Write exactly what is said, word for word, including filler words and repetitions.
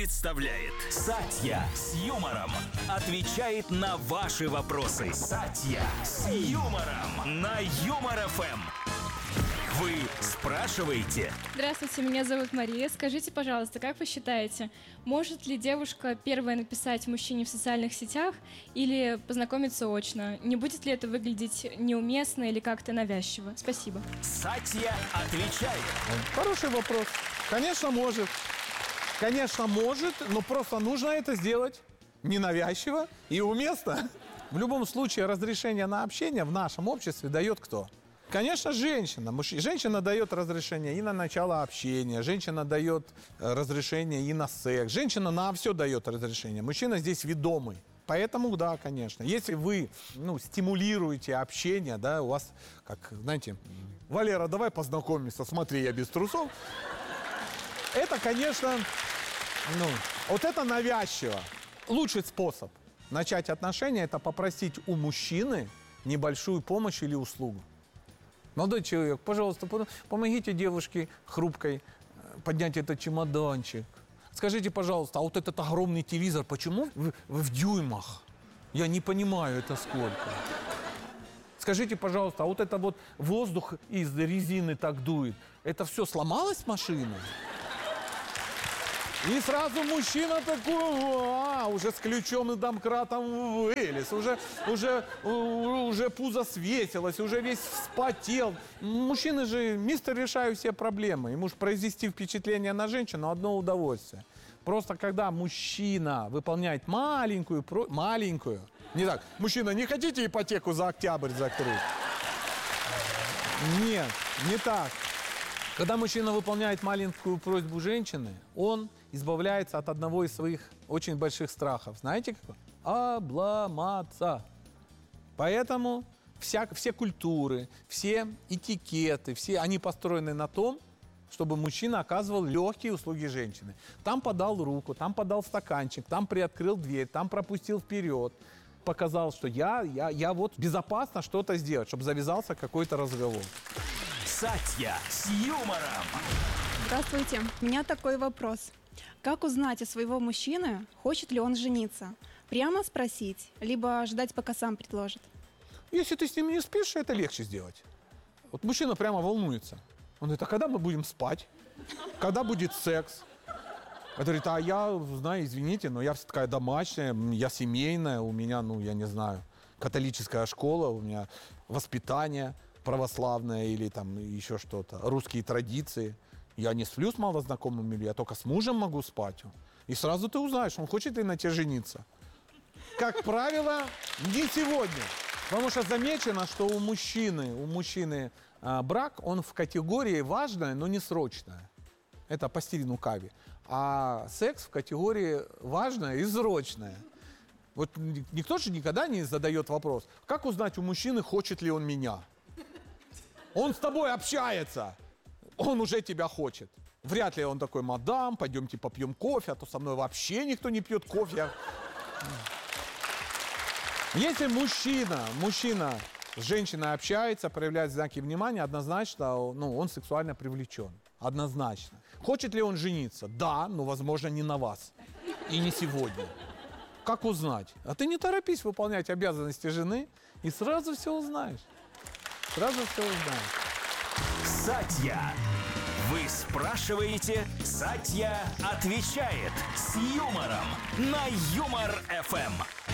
представляет Сатья с юмором. Отвечает на ваши вопросы. Сатья с юмором на Юмор эф эм. Вы спрашиваете? Здравствуйте, меня зовут Мария. Скажите, пожалуйста, как вы считаете, может ли девушка первая написать мужчине в социальных сетях или познакомиться очно? Не будет ли это выглядеть неуместно или как-то навязчиво? Спасибо. Сатья отвечает. Хороший вопрос. Конечно, может. Конечно, может, но просто нужно это сделать ненавязчиво и уместно. В любом случае, разрешение на общение в нашем обществе дает кто? Конечно, женщина. Женщина дает разрешение и на начало общения, женщина дает разрешение и на секс, женщина на все дает разрешение. Мужчина здесь ведомый. Поэтому, да, конечно. Если вы, ну, стимулируете общение, да, у вас, как, знаете, Валера, давай познакомимся, смотри, я без трусов. Это, конечно, ну, вот это навязчиво. Лучший способ начать отношения – это попросить у мужчины небольшую помощь или услугу. Молодой человек, пожалуйста, помогите девушке хрупкой поднять этот чемоданчик. Скажите, пожалуйста, а вот этот огромный телевизор, почему в, в дюймах? Я не понимаю, это сколько. Скажите, пожалуйста, а вот это вот воздух из резины так дует, это все сломалось машина? И сразу мужчина такой, а, уже с ключом и домкратом вылез, уже, уже, уже пузо свесилось, уже весь вспотел. Мужчины же, мистер, решают все проблемы. Ему же произвести впечатление на женщину одно удовольствие. Просто когда мужчина выполняет маленькую, маленькую, не так, мужчина, не хотите ипотеку за октябрь закрыть? Нет, не так. Когда мужчина выполняет маленькую просьбу женщины, он избавляется от одного из своих очень больших страхов. Знаете какой? Обломаться. Поэтому вся, все культуры, все этикеты, все, они построены на том, чтобы мужчина оказывал легкие услуги женщины. Там подал руку, там подал стаканчик, там приоткрыл дверь, там пропустил вперед. Показал, что я, я, я вот безопасно что-то сделать, чтобы завязался какой-то разговор. Сатья с юмором. Здравствуйте. У меня такой вопрос. Как узнать у своего мужчины, хочет ли он жениться? Прямо спросить, либо ждать, пока сам предложит? Если ты с ним не спишь, это легче сделать. Вот мужчина прямо волнуется. Он говорит, а когда мы будем спать? Когда будет секс? Он говорит, а я, знаю, извините, но я вся такая домашняя, я семейная, у меня, ну, я не знаю, католическая школа, у меня воспитание православное или там еще что-то, русские традиции. Я не сплю с малознакомыми, я только с мужем могу спать. И сразу ты узнаешь, он хочет ли на тебе жениться. Как правило, не сегодня. Потому что замечено, что у мужчины, у мужчины а, брак, он в категории важное, но не срочное. Это по Стивену Кави. А секс в категории важное и срочное. Вот никто же никогда не задает вопрос, как узнать у мужчины, хочет ли он меня? Он с тобой общается. Он уже тебя хочет. Вряд ли он такой, мадам, пойдемте попьем кофе, а то со мной вообще никто не пьет кофе. Если мужчина, мужчина с женщиной общается, проявляет знаки внимания, однозначно, ну, он сексуально привлечен. Однозначно. Хочет ли он жениться? Да, но, возможно, не на вас. И не сегодня. Как узнать? А ты не торопись выполнять обязанности жены, и сразу все узнаешь. Сразу все узнаешь. Сатья. Вы спрашиваете, Сатья отвечает с юмором на Юмор эф эм.